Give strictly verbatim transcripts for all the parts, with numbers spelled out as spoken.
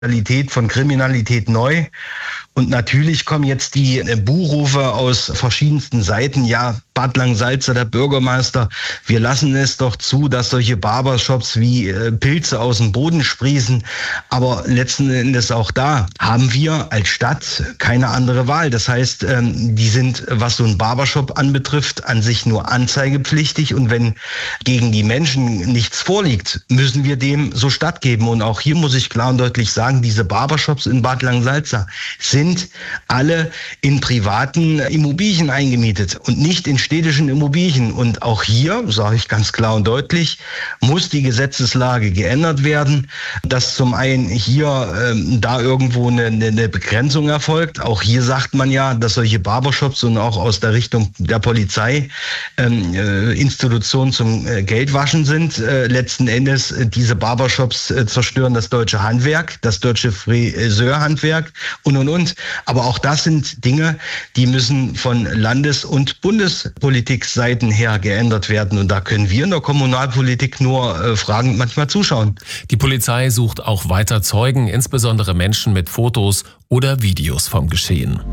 Qualität von Kriminalität neu. Und natürlich kommen jetzt die Buhrufe aus verschiedensten Seiten. Ja, Bad Langensalza, der Bürgermeister, wir lassen es doch zu, dass solche Barbershops wie äh, Pilze aus dem Boden sprießen. Aber letzten Endes auch da haben wir als Stadt keine andere Wahl. Das heißt, ähm, die sind, was so ein Barbershop anbetrifft, an sich nur anzeigepflichtig. Und wenn gegen die Menschen nichts vorliegt, müssen wir dem so stattgeben. Und auch hier muss ich klar und deutlich sagen, diese Barbershops in Bad Langensalza sind alle in privaten Immobilien eingemietet und nicht in städtischen Immobilien. Und auch hier, sage ich ganz klar und deutlich, muss die Gesetzeslage geändert werden, dass zum einen hier ähm, da irgendwo eine, eine Begrenzung erfolgt. Auch hier sagt man ja, dass solche Barbershops und auch aus der Richtung der Polizei ähm, äh, Institutionen zum äh, Geldwaschen sind. Äh, letzten Endes äh, diese Barbershops äh, zerstören das deutsche Handwerk, das deutsche Friseurhandwerk und und und. Aber auch das sind Dinge, die müssen von Landes- und Bundespolitikseiten her geändert werden. Und da können wir in der Kommunalpolitik nur äh, fragend manchmal zuschauen. Die Polizei sucht auch weiter Zeugen, insbesondere Menschen mit Fotos oder Videos vom Geschehen.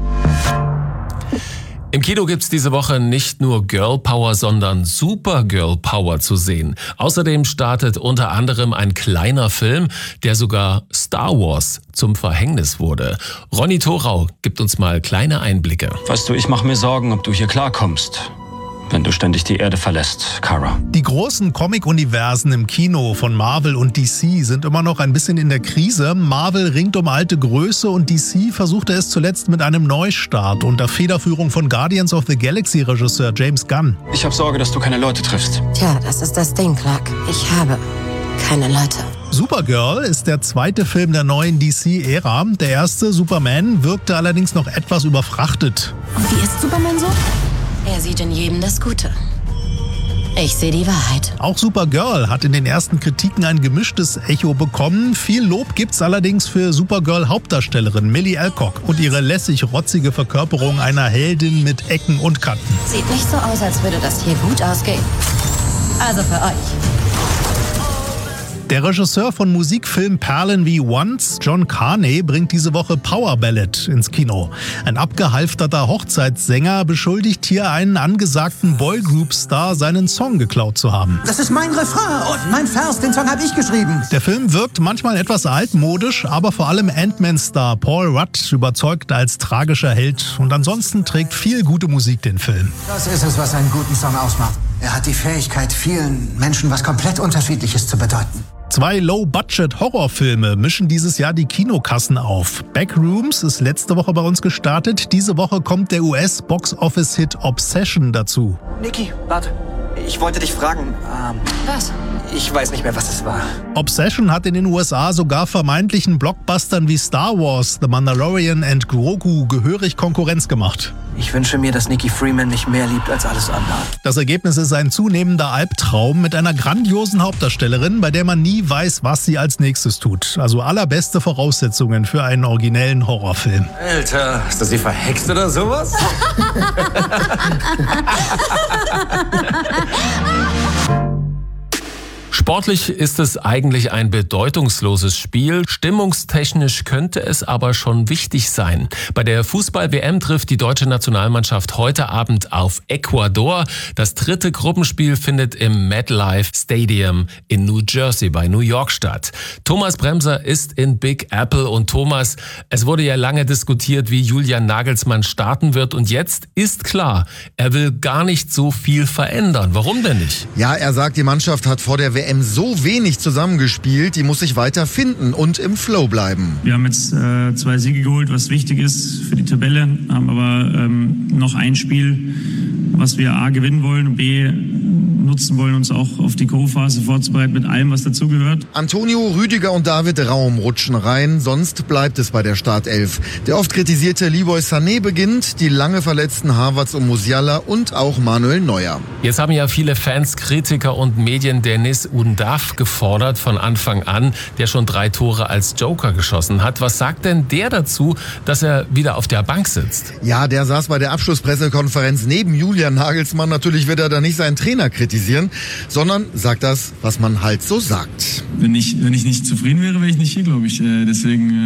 Im Kino gibt's diese Woche nicht nur Girl Power, sondern Super Girl Power zu sehen. Außerdem startet unter anderem ein kleiner Film, der sogar Star Wars zum Verhängnis wurde. Ronny Thorau gibt uns mal kleine Einblicke. Weißt du, ich mache mir Sorgen, ob du hier klarkommst, wenn du ständig die Erde verlässt, Kara. Die großen Comic-Universen im Kino von Marvel und D C sind immer noch ein bisschen in der Krise. Marvel ringt um alte Größe und D C versuchte es zuletzt mit einem Neustart unter Federführung von Guardians of the Galaxy-Regisseur James Gunn. Ich habe Sorge, dass du keine Leute triffst. Tja, das ist das Ding, Clark. Ich habe keine Leute. Supergirl ist der zweite Film der neuen D C-Ära. Der erste, Superman, wirkte allerdings noch etwas überfrachtet. Und wie ist Superman so? Er sieht in jedem das Gute. Ich sehe die Wahrheit. Auch Supergirl hat in den ersten Kritiken ein gemischtes Echo bekommen. Viel Lob gibt's allerdings für Supergirl-Hauptdarstellerin Millie Alcock und ihre lässig-rotzige Verkörperung einer Heldin mit Ecken und Kanten. Sieht nicht so aus, als würde das hier gut ausgehen. Also für euch. Der Regisseur von Musikfilm Perlen wie Once, John Carney, bringt diese Woche Power Ballad ins Kino. Ein abgehalfterter Hochzeitssänger beschuldigt hier einen angesagten Boygroup-Star, seinen Song geklaut zu haben. Das ist mein Refrain und mein Vers, den Song habe ich geschrieben. Der Film wirkt manchmal etwas altmodisch, aber vor allem Ant-Man-Star Paul Rudd überzeugt als tragischer Held. Und ansonsten trägt viel gute Musik den Film. Das ist es, was einen guten Song ausmacht. Er hat die Fähigkeit, vielen Menschen was komplett Unterschiedliches zu bedeuten. Zwei Low-Budget-Horrorfilme mischen dieses Jahr die Kinokassen auf. Backrooms ist letzte Woche bei uns gestartet. Diese Woche kommt der U S-Box-Office-Hit Obsession dazu. Niki, warte. Ich wollte dich fragen. Ähm, Was? Ich weiß nicht mehr, was es war. Obsession hat in den U S A sogar vermeintlichen Blockbustern wie Star Wars, The Mandalorian und Grogu gehörig Konkurrenz gemacht. Ich wünsche mir, dass Nikki Freeman mich mehr liebt als alles andere. Das Ergebnis ist ein zunehmender Albtraum mit einer grandiosen Hauptdarstellerin, bei der man nie weiß, was sie als nächstes tut. Also allerbeste Voraussetzungen für einen originellen Horrorfilm. Alter, ist das sie verhext oder sowas? Sportlich ist es eigentlich ein bedeutungsloses Spiel. Stimmungstechnisch könnte es aber schon wichtig sein. Bei der Fußball-W M trifft die deutsche Nationalmannschaft heute Abend auf Ecuador. Das dritte Gruppenspiel findet im MetLife Stadium in New Jersey bei New York statt. Thomas Bremser ist in Big Apple. Und Thomas, es wurde ja lange diskutiert, wie Julian Nagelsmann starten wird. Und jetzt ist klar, er will gar nicht so viel verändern. Warum denn nicht? Ja, er sagt, die Mannschaft hat vor der W M so wenig zusammengespielt, die muss sich weiter finden und im Flow bleiben. Wir haben jetzt äh, zwei Siege geholt, was wichtig ist für die Tabelle, haben aber ähm, noch ein Spiel, was wir A gewinnen wollen und B nutzen wollen, uns auch auf die K O-Phase vorzubereiten mit allem, was dazugehört. Antonio, Rüdiger und David Raum rutschen rein, sonst bleibt es bei der Startelf. Der oft kritisierte Leroy Sané beginnt, die lange verletzten Havertz und Musiala und auch Manuel Neuer. Jetzt haben ja viele Fans, Kritiker und Medien Dennis Undav gefordert von Anfang an, der schon drei Tore als Joker geschossen hat. Was sagt denn der dazu, dass er wieder auf der Bank sitzt? Ja, der saß bei der Abschlusspressekonferenz neben Julian Nagelsmann. Natürlich wird er da nicht seinen Trainer kritisieren. kritisieren, sondern sagt das, was man halt so sagt. Wenn ich, wenn ich nicht zufrieden wäre, wäre ich nicht hier, glaube ich. Deswegen